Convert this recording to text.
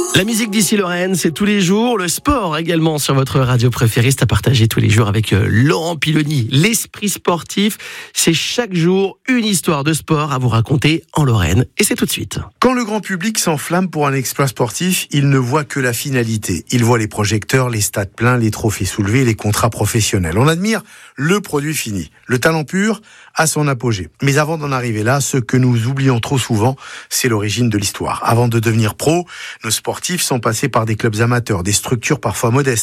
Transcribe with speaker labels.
Speaker 1: La musique d'ici Lorraine, c'est tous les jours. Le sport également sur votre radio préférée. C'est à partager tous les jours avec Laurent Piloni. L'esprit sportif, c'est chaque jour une histoire de sport à vous raconter en Lorraine. Et c'est tout de suite.
Speaker 2: Quand le grand public s'enflamme pour un exploit sportif, il ne voit que la finalité. Il voit les projecteurs, les stades pleins, les trophées soulevés, les contrats professionnels. On admire le produit fini. Le talent pur a son apogée. Mais avant d'en arriver là, ce que nous oublions trop souvent, c'est l'origine de l'histoire. Avant de devenir pro, nos sportifs sont passés par des clubs amateurs, des structures parfois modestes.